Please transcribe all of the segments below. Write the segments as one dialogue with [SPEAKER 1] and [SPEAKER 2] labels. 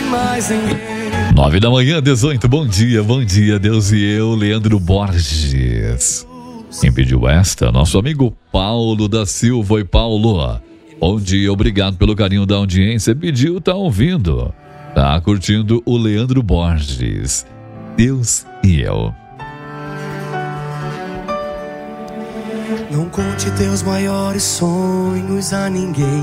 [SPEAKER 1] mais ninguém.
[SPEAKER 2] 9 da manhã, 18. Bom dia, Deus e eu, Leandro Borges. Quem pediu esta? Nosso amigo Paulo da Silva. Oi, Paulo. Bom dia, obrigado pelo carinho da audiência. Pediu, tá ouvindo. Tá curtindo o Leandro Borges. Deus e eu.
[SPEAKER 1] Não conte teus maiores sonhos a ninguém.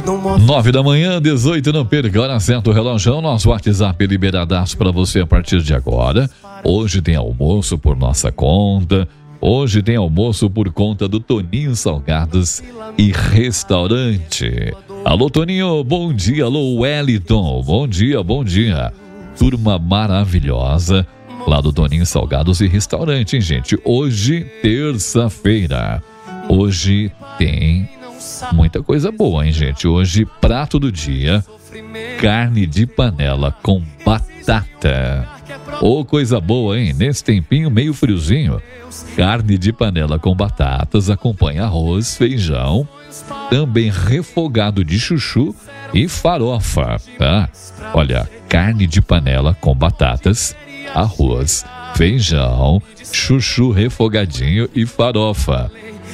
[SPEAKER 2] 9 da manhã, 18, não perca a hora certa o relógio. Nosso WhatsApp liberadaço para você a partir de agora. Hoje tem almoço por nossa conta. Hoje tem almoço por conta do Toninho Salgados e Restaurante. Alô, Toninho, bom dia. Alô, Wellington, bom dia. Turma maravilhosa lá do Toninho Salgados e Restaurante, hein, gente? Hoje, terça-feira. Hoje tem muita coisa boa, hein, gente? Hoje, prato do dia, carne de panela com batata. Ô, coisa boa, hein? Nesse tempinho meio friozinho. Carne de panela com batatas, acompanha arroz, feijão, também refogado de chuchu e farofa, tá? Olha, carne de panela com batatas, arroz, feijão, chuchu refogadinho e farofa.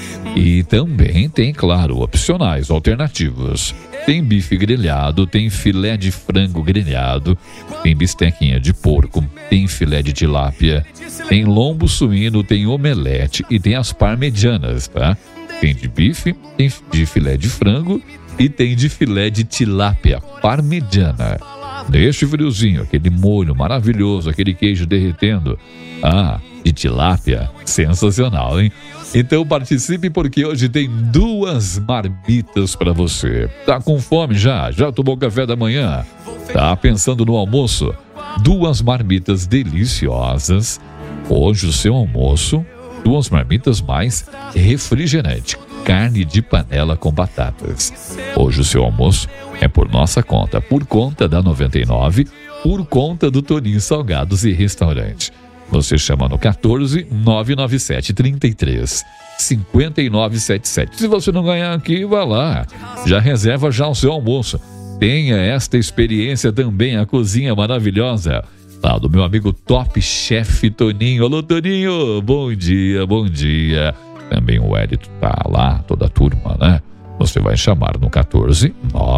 [SPEAKER 2] E também tem, claro, opcionais, alternativos. Tem bife grelhado, tem filé de frango grelhado, tem bistequinha de porco, tem filé de tilápia, tem lombo suíno, tem omelete e tem as parmegianas, tá? Tem de bife, tem de filé de frango e tem de filé de tilápia, parmegiana. Neste friozinho, aquele molho maravilhoso, aquele queijo derretendo. Ah, de tilápia, sensacional, hein? Então participe porque hoje tem 2 marmitas para você. Tá com fome já? Já tomou café da manhã? Tá pensando no almoço? 2 marmitas deliciosas. Hoje o seu almoço, 2 marmitas mais refrigerante. Carne de panela com batatas. Hoje o seu almoço é por nossa conta, por conta da 99, por conta do Toninho Salgados e Restaurante. Você chama no 14 997 33 5977. Se você não ganhar aqui, vá lá. Já reserva já o seu almoço. Tenha esta experiência também, a cozinha maravilhosa lá do meu amigo Top Chef Toninho. Alô, Toninho, bom dia. Também o Edito tá lá, toda a turma, né? Você vai chamar no 14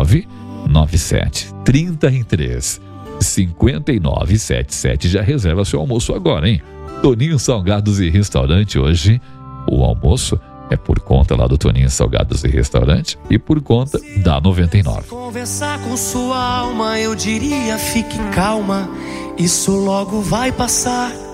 [SPEAKER 2] 997 33 5977. Já reserva seu almoço agora, hein? Toninho Salgados e Restaurante. Hoje o almoço é por conta lá do Toninho Salgados e Restaurante e por conta da 99.
[SPEAKER 1] Conversar com sua alma, eu diria, fique calma, isso logo vai passar.